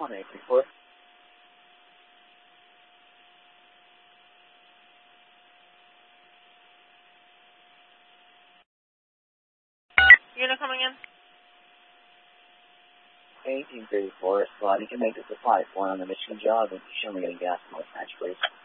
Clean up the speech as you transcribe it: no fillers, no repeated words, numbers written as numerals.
1834. Unit coming in. 1834, Slot, you can make the supply point on the Michigan job and show me getting gas in the patch, please.